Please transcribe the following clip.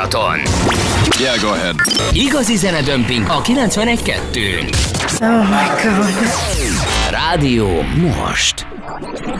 szombaton. Yeah, go ahead. Igazi zenedömping a 91.2-n. Oh my God. Rádió most.